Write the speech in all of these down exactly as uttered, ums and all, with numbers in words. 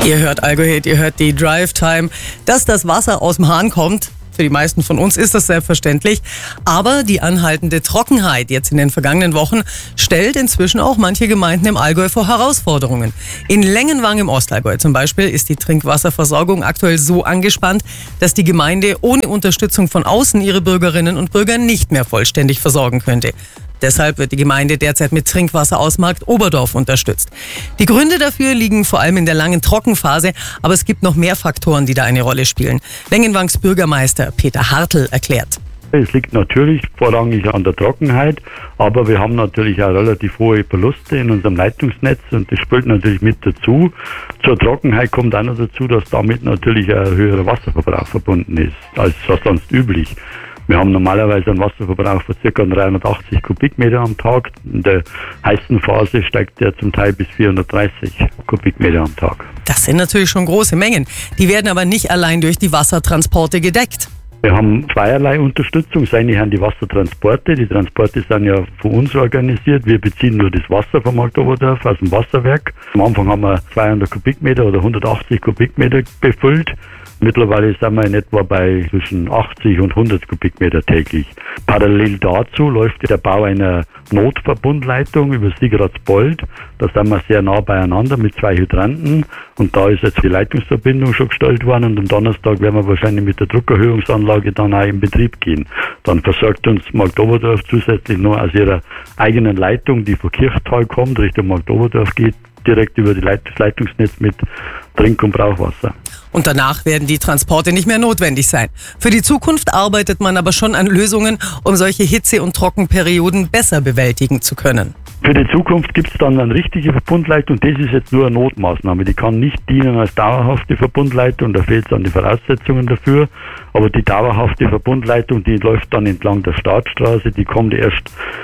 Ihr hört Algohit, ihr hört die Drive Time. Dass das Wasser aus dem Hahn kommt, für die meisten von uns ist das selbstverständlich. Aber die anhaltende Trockenheit jetzt in den vergangenen Wochen stellt inzwischen auch manche Gemeinden im Allgäu vor Herausforderungen. In Lengenwang im Ostallgäu zum Beispiel ist die Trinkwasserversorgung aktuell so angespannt, dass die Gemeinde ohne Unterstützung von außen ihre Bürgerinnen und Bürger nicht mehr vollständig versorgen könnte. Deshalb wird die Gemeinde derzeit mit Trinkwasser aus Markt Oberdorf unterstützt. Die Gründe dafür liegen vor allem in der langen Trockenphase, aber es gibt noch mehr Faktoren, die da eine Rolle spielen. Lengenwangs Bürgermeister Peter Hartl erklärt. Es liegt natürlich vorrangig an der Trockenheit, aber wir haben natürlich auch relativ hohe Verluste in unserem Leitungsnetz und das spielt natürlich mit dazu. Zur Trockenheit kommt auch noch dazu, dass damit natürlich ein höherer Wasserverbrauch verbunden ist, als sonst üblich. Wir haben normalerweise einen Wasserverbrauch von ca. dreihundertachtzig Kubikmeter am Tag. In der heißen Phase steigt der zum Teil bis vierhundertdreißig Kubikmeter am Tag. Das sind natürlich schon große Mengen. Die werden aber nicht allein durch die Wassertransporte gedeckt. Wir haben zweierlei Unterstützung. Das eine sind die Wassertransporte. Die Transporte sind ja von uns organisiert. Wir beziehen nur das Wasser vom Markt Oberdorf aus dem Wasserwerk. Am Anfang haben wir zweihundert Kubikmeter oder hundertachtzig Kubikmeter befüllt. Mittlerweile sind wir in etwa bei zwischen achtzig und hundert Kubikmeter täglich. Parallel dazu läuft der Bau einer Notverbundleitung über Siegratsbold. Da sind wir sehr nah beieinander mit zwei Hydranten und da ist jetzt die Leitungsverbindung schon gestellt worden und am Donnerstag werden wir wahrscheinlich mit der Druckerhöhungsanlage dann auch in Betrieb gehen. Dann versorgt uns Markt Oberdorf zusätzlich noch aus ihrer eigenen Leitung, die von Kirchtal kommt, Richtung Markt Oberdorf geht, direkt über die Leit- das Leitungsnetz mit Trink- und Brauchwasser. Und danach werden die Transporte nicht mehr notwendig sein. Für die Zukunft arbeitet man aber schon an Lösungen, um solche Hitze- und Trockenperioden besser bewältigen zu können. Für die Zukunft gibt es dann eine richtige Verbundleitung. Das ist jetzt nur eine Notmaßnahme. Die kann nicht dienen als dauerhafte Verbundleitung. Da fehlt es an die Voraussetzungen dafür. Aber die dauerhafte Verbundleitung, die läuft dann entlang der Startstraße. Die kommt erst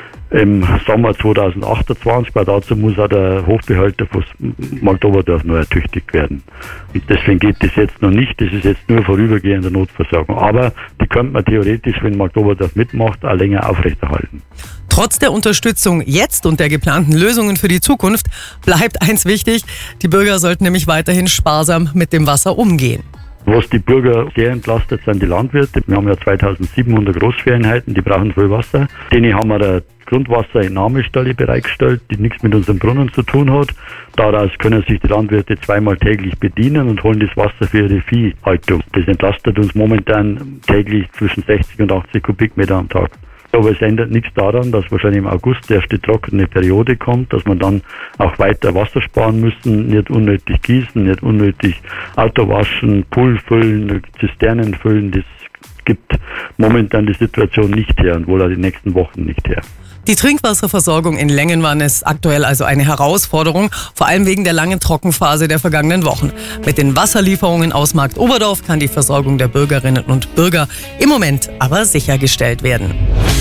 im Sommer zweitausendachtundzwanzig, weil dazu muss auch der Hochbehälter von Markt Oberdorf noch ertüchtigt werden. Und deswegen geht das jetzt noch nicht, das ist jetzt nur vorübergehende Notversorgung. Aber die könnte man theoretisch, wenn Markt Oberdorf mitmacht, auch länger aufrechterhalten. Trotz der Unterstützung jetzt und der geplanten Lösungen für die Zukunft bleibt eins wichtig, die Bürger sollten nämlich weiterhin sparsam mit dem Wasser umgehen. Was die Bürger sehr entlastet, sind die Landwirte. Wir haben ja zweitausendsiebenhundert Großvieheinheiten, die brauchen viel Wasser. Denen haben wir eine Grundwasserentnahmestelle bereitgestellt, die nichts mit unserem Brunnen zu tun hat. Daraus können sich die Landwirte zweimal täglich bedienen und holen das Wasser für ihre Viehhaltung. Das entlastet uns momentan täglich zwischen sechzig und achtzig Kubikmeter am Tag. Aber es ändert nichts daran, dass wahrscheinlich im August die erste trockene Periode kommt, dass man dann auch weiter Wasser sparen müssen, nicht unnötig gießen, nicht unnötig Auto waschen, Pool füllen, Zisternen füllen. Das gibt momentan die Situation nicht her und wohl auch die nächsten Wochen nicht her. Die Trinkwasserversorgung in Lengenwang ist aktuell also eine Herausforderung, vor allem wegen der langen Trockenphase der vergangenen Wochen. Mit den Wasserlieferungen aus Markt Oberdorf kann die Versorgung der Bürgerinnen und Bürger im Moment aber sichergestellt werden.